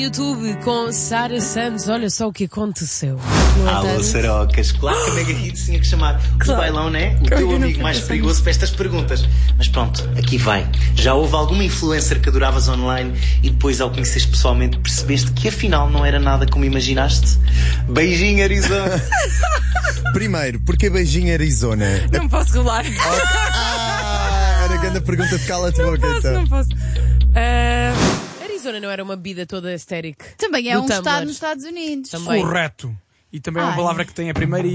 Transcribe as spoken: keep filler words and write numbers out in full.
YouTube com Sara Santos, olha só o que aconteceu. Alô, Sarocas. Claro que a Mega Hits tinha que chamar claro. O bailão, né? O teu amigo mais perigoso para estas perguntas. Mas pronto, aqui vai. Já houve alguma influencer que adoravas online e depois, ao conheceres pessoalmente, percebeste que afinal não era nada como imaginaste? Beijinho, Arizona. Primeiro, porquê beijinho, Arizona? Não posso rolar. Ah, era a grande pergunta de cala-te boca. Não posso, então. não posso. Uh... Arizona não era uma bebida toda estérica? Também é um Tumblr. estado nos Estados Unidos. Também. Correto. E também é uma Ai. palavra que tem a primeira